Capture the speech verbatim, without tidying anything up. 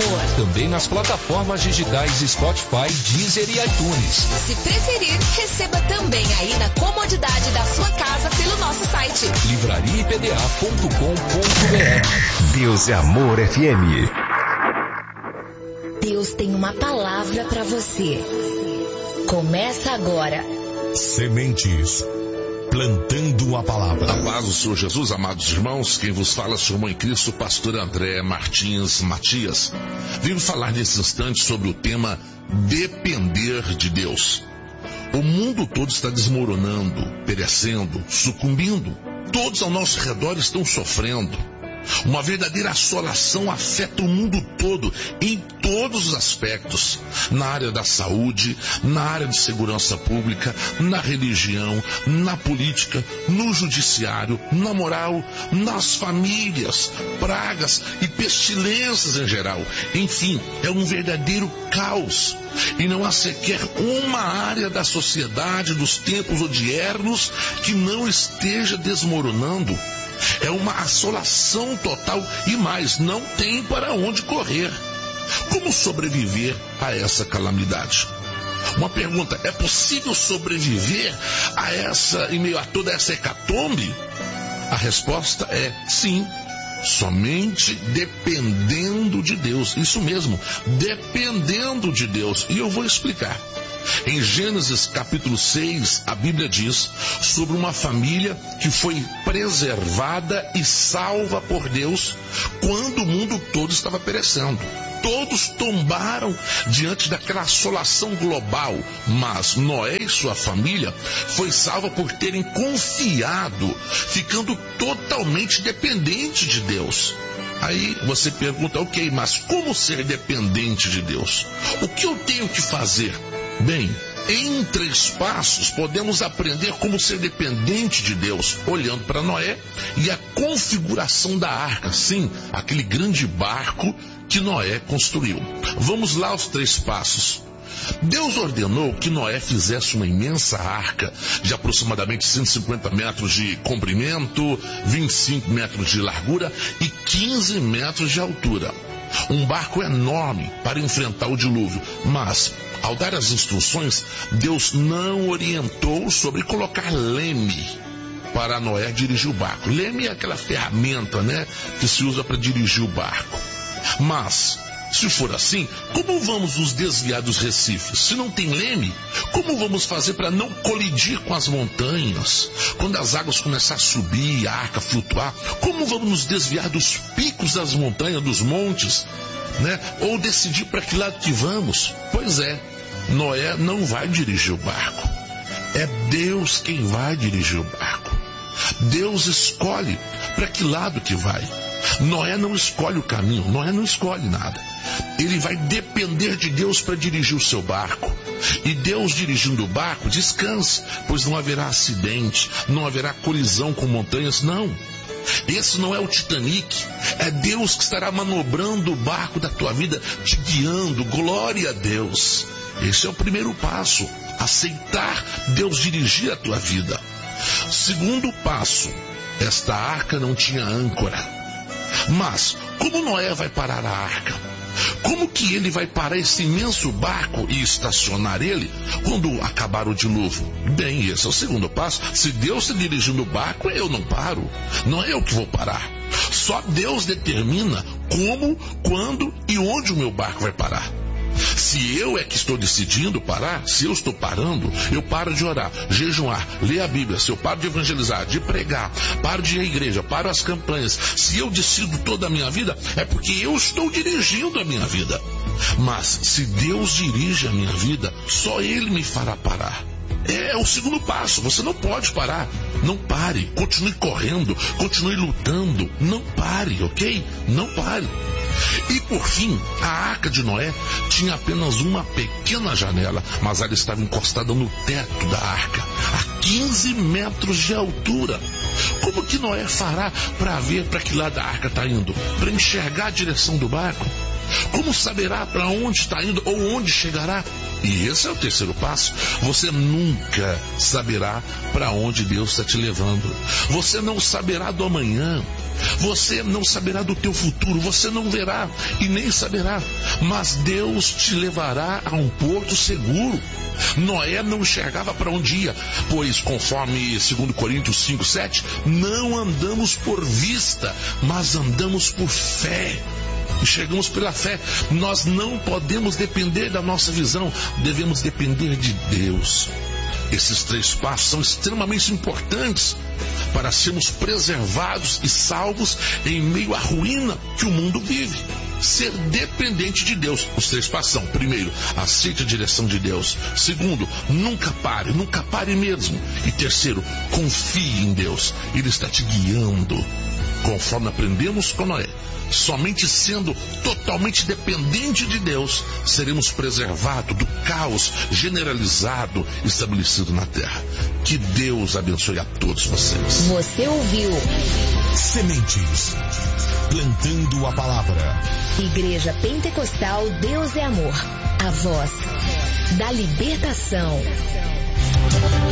Amor. Também nas plataformas digitais Spotify, Deezer e iTunes. Se preferir, receba também aí na comodidade da sua casa pelo nosso site livraria I P D A ponto com ponto B R. Deus é Amor F M. Deus tem uma palavra para você. Começa agora. Sementes. Plantando a palavra. A paz do Senhor Jesus, amados irmãos, quem vos fala é o seu irmão em Cristo, pastor André Martins Matias. Venho falar nesse instante sobre o tema depender de Deus. O mundo todo está desmoronando, perecendo, sucumbindo. Todos ao nosso redor estão sofrendo. Uma verdadeira assolação afeta o mundo todo, em todos os aspectos. Na área da saúde, na área de segurança pública, na religião, na política, no judiciário, na moral, nas famílias, pragas e pestilências em geral. Enfim, é um verdadeiro caos. E não há sequer uma área da sociedade dos tempos odiernos que não esteja desmoronando. É uma assolação total e mais, não tem para onde correr. Como sobreviver a essa calamidade? Uma pergunta, é possível sobreviver a essa, em meio a toda essa hecatombe? A resposta é sim, somente dependendo de Deus. Isso mesmo, dependendo de Deus. E eu vou explicar. Em Gênesis capítulo seis, a Bíblia diz sobre uma família que foi preservada e salva por Deus quando o mundo todo estava perecendo. Todos tombaram diante daquela assolação global, mas Noé e sua família foi salva por terem confiado, ficando totalmente dependente de Deus. Aí você pergunta, ok, mas como ser dependente de Deus? O que eu tenho que fazer? Bem, em três passos podemos aprender como ser dependente de Deus, olhando para Noé e a configuração da arca, sim, aquele grande barco que Noé construiu. Vamos lá aos três passos. Deus ordenou que Noé fizesse uma imensa arca de aproximadamente cento e cinquenta metros de comprimento, vinte e cinco metros de largura e quinze metros de altura. Um barco enorme para enfrentar o dilúvio, mas ao dar as instruções, Deus não orientou sobre colocar leme para Noé dirigir o barco. Leme é aquela ferramenta, né, que se usa para dirigir o barco. Mas, se for assim, como vamos nos desviar dos recifes? Se não tem leme, como vamos fazer para não colidir com as montanhas? Quando as águas começarem a subir e a arca flutuar, como vamos nos desviar dos picos das montanhas, dos montes? Né? Ou decidir para que lado que vamos? Pois é, Noé não vai dirigir o barco. É Deus quem vai dirigir o barco. Deus escolhe para que lado que vai. Noé não escolhe o caminho, Noé não escolhe nada. Ele vai depender de Deus para dirigir o seu barco. E Deus dirigindo o barco, descanse, pois não haverá acidente, não haverá colisão com montanhas, não. Esse não é o Titanic, é Deus que estará manobrando o barco da tua vida, te guiando, glória a Deus. Esse é o primeiro passo, aceitar Deus dirigir a tua vida. Segundo passo, esta arca não tinha âncora. Mas, como Noé vai parar a arca? Como que ele vai parar esse imenso barco e estacionar ele quando acabar o dilúvio? Bem, esse é o segundo passo. Se Deus está dirigindo o barco, eu não paro. Não é eu que vou parar. Só Deus determina como, quando e onde o meu barco vai parar. Se eu é que estou decidindo parar, se eu estou parando, eu paro de orar, jejuar, ler a Bíblia. Se eu paro de evangelizar, de pregar, paro de ir à igreja, paro as campanhas. Se eu decido toda a minha vida, é porque eu estou dirigindo a minha vida. Mas se Deus dirige a minha vida, só Ele me fará parar. É o segundo passo, você não pode parar. Não pare, continue correndo, continue lutando. Não pare, ok? Não pare. E por fim, a arca de Noé tinha apenas uma pequena janela, mas ela estava encostada no teto da arca, a quinze metros de altura. Como que Noé fará para ver para que lado a arca está indo? Para enxergar a direção do barco? Como saberá para onde está indo ou onde chegará? E esse é o terceiro passo. Você nunca saberá para onde Deus está te levando. Você não saberá do amanhã. Você não saberá do teu futuro, você não verá e nem saberá, mas Deus te levará a um porto seguro. Noé não enxergava para onde ia, pois conforme segundo Coríntios cinco, sete, não andamos por vista, mas andamos por fé. Enxergamos pela fé. Nós não podemos depender da nossa visão, devemos depender de Deus. Esses três passos são extremamente importantes para sermos preservados e salvos em meio à ruína que o mundo vive. Ser dependente de Deus. Os três passos são: primeiro, aceite a direção de Deus. Segundo, nunca pare, nunca pare mesmo. E terceiro, confie em Deus. Ele está te guiando. Conforme aprendemos com Noé, somente sendo totalmente dependente de Deus, seremos preservados do caos generalizado estabelecido na terra. Que Deus abençoe a todos vocês. Você ouviu Sementes, plantando a palavra. Igreja Pentecostal Deus é Amor, a voz da libertação.